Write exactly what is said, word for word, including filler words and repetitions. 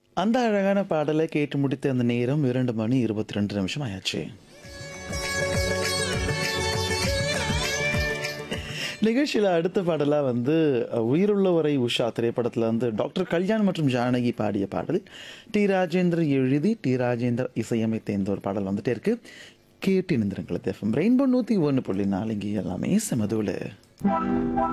அந்த அழகான பாடலை கேட்டு முடித்த அந்த நேரம் இரண்டு மணி இருபத்தி ரெண்டு நிமிஷம் ஆயாச்சு. நிகழ்ச்சியில் அடுத்த பாடலாக வந்து அஹ், உயிருள்ளவரை உஷா திரைப்படத்தில் வந்து டாக்டர் கல்யாண் மற்றும் ஜானகி பாடிய பாடல். டி ராஜேந்தர் எழுதி டி ராஜேந்தர் இசையமைத்த இந்த ஒரு பாடல் வந்துட்டே இருக்கு. கேட்டு இணைந்திருங்கள். எஃப்எம் ரெயின்போ நூற்றி ஒன்று புள்ளி நாலு இங்கே எல்லாமே சமதூளு.